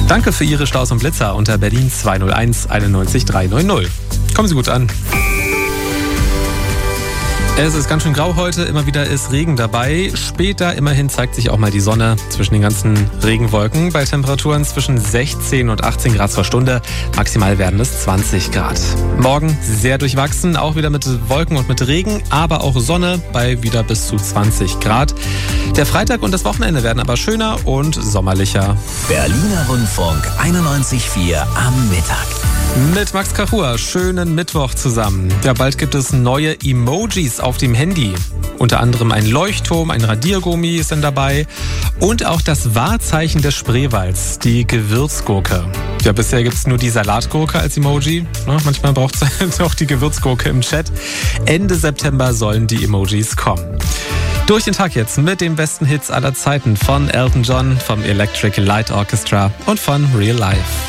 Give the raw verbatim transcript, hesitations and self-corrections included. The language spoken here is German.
Danke für Ihre Staus und Blitzer unter Berlin zwei null eins einundneunzig drei neun null. Kommen Sie gut an. Es ist ganz schön grau heute, immer wieder ist Regen dabei. Später immerhin zeigt sich auch mal die Sonne zwischen den ganzen Regenwolken bei Temperaturen zwischen sechzehn und achtzehn Grad zur Stunde. Maximal werden es zwanzig Grad. Morgen sehr durchwachsen, auch wieder mit Wolken und mit Regen, aber auch Sonne bei wieder bis zu zwanzig Grad. Der Freitag und das Wochenende werden aber schöner und sommerlicher. Berliner Rundfunk einundneunzig Komma vier am Mittag. Mit Max Kachur, schönen Mittwoch zusammen. Ja, bald gibt es neue Emojis auf dem Handy. Unter anderem ein Leuchtturm, ein Radiergummi ist dann dabei und auch das Wahrzeichen des Spreewalds, die Gewürzgurke. Ja, bisher gibt es nur die Salatgurke als Emoji. Ja, manchmal braucht es auch die Gewürzgurke im Chat. Ende September sollen die Emojis kommen. Durch den Tag jetzt mit den besten Hits aller Zeiten von Elton John, vom Electric Light Orchestra und von Real Life.